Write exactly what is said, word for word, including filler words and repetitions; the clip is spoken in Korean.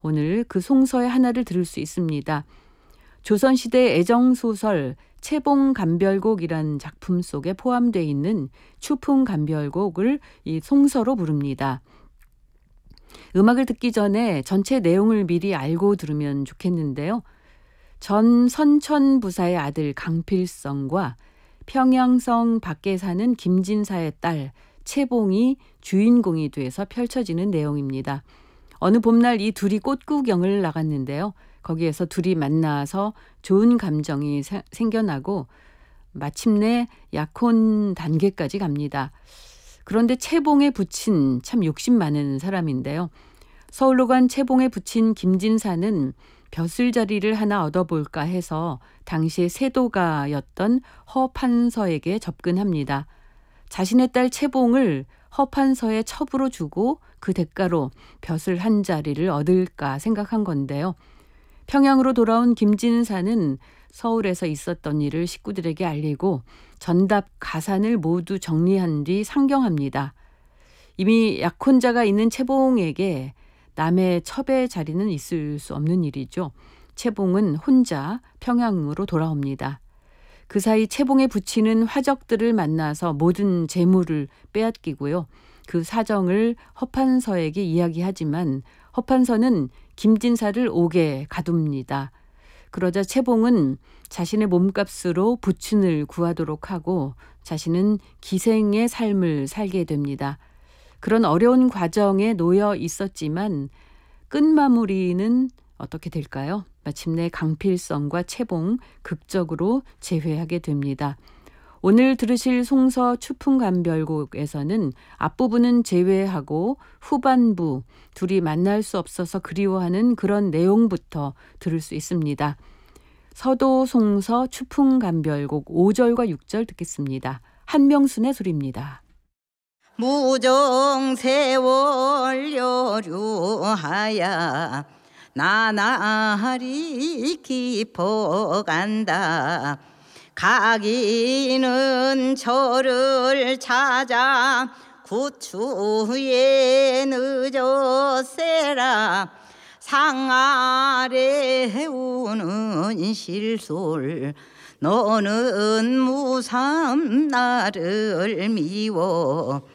오늘 그 송서의 하나를 들을 수 있습니다. 조선시대 애정소설 채봉감별곡이란 작품 속에 포함되어 있는 추풍감별곡을 이 송서로 부릅니다. 음악을 듣기 전에 전체 내용을 미리 알고 들으면 좋겠는데요. 전 선천부사의 아들 강필성과 평양성 밖에 사는 김진사의 딸 채봉이 주인공이 돼서 펼쳐지는 내용입니다. 어느 봄날 이 둘이 꽃구경을 나갔는데요. 거기에서 둘이 만나서 좋은 감정이 사, 생겨나고 마침내 약혼 단계까지 갑니다. 그런데 채봉의 부친 참 욕심 많은 사람인데요. 서울로 간 채봉의 부친 김진사는 벼슬자리를 하나 얻어볼까 해서 당시의 세도가였던 허판서에게 접근합니다. 자신의 딸 채봉을 허판서의 첩으로 주고 그 대가로 벼슬 한 자리를 얻을까 생각한 건데요. 평양으로 돌아온 김진사는 서울에서 있었던 일을 식구들에게 알리고 전답 가산을 모두 정리한 뒤 상경합니다. 이미 약혼자가 있는 채봉에게 남의 첩의 자리는 있을 수 없는 일이죠. 채봉은 혼자 평양으로 돌아옵니다. 그 사이 채봉의 부친은 화적들을 만나서 모든 재물을 빼앗기고요. 그 사정을 허판서에게 이야기하지만 허판서는 김진사를 옥에 가둡니다. 그러자 채봉은 자신의 몸값으로 부친을 구하도록 하고 자신은 기생의 삶을 살게 됩니다. 그런 어려운 과정에 놓여 있었지만 끝마무리는 어떻게 될까요? 마침내 강필성과 채봉 극적으로 재회하게 됩니다. 오늘 들으실 송서 추풍감별곡에서는 앞부분은 재회하고 후반부 둘이 만날 수 없어서 그리워하는 그런 내용부터 들을 수 있습니다. 서도 송서 추풍감별곡 오 절과 육 절 듣겠습니다. 한명순의 소리입니다. 무정 세월 여류하야 나날이 깊어간다. 가기는 저를 찾아 구추에 늦었세라. 상 아래 우는 실솔 너는 무삼 나를 미워.